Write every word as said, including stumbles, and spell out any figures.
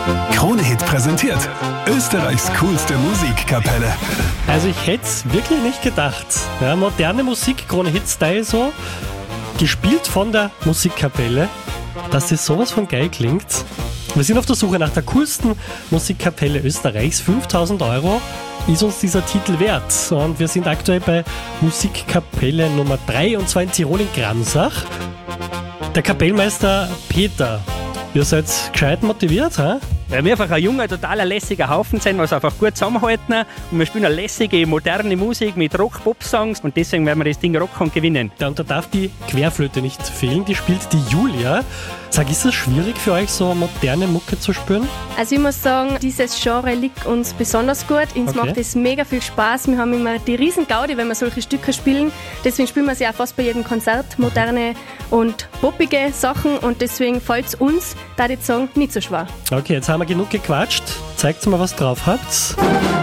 Krone-Hit präsentiert Österreichs coolste Musikkapelle. Also ich hätte es wirklich nicht gedacht. Ja, moderne Musik, Krone-Hit-Style so, gespielt von der Musikkapelle, dass das sowas von geil klingt. Wir sind auf der Suche nach der coolsten Musikkapelle Österreichs. fünftausend Euro ist uns dieser Titel wert. Und wir sind aktuell bei Musikkapelle Nummer drei, und zwar in Tirol in Gransach. Der Kapellmeister Peter, ihr seid gescheit motiviert, hä? Weil wir einfach ein junger, totaler lässiger Haufen sind, was einfach gut zusammenhalten. Und wir spielen eine lässige, moderne Musik mit Rock-Pop-Songs. Und deswegen werden wir das Ding rocken und gewinnen. Ja, und da darf die Querflöte nicht fehlen, die spielt die Julia. Sag, ist es schwierig für euch, so moderne Mucke zu spielen? Also ich muss sagen, dieses Genre liegt uns besonders gut. Uns Okay. macht es mega viel Spaß. Wir haben immer die riesen Gaudi, wenn wir solche Stücke spielen. Deswegen spielen wir sie auch fast bei jedem Konzert. Moderne und poppige Sachen. Und deswegen fällt es uns, da ich sagen, nicht so schwer. Okay, jetzt haben wir genug gequatscht. Zeigt mal, was drauf habt.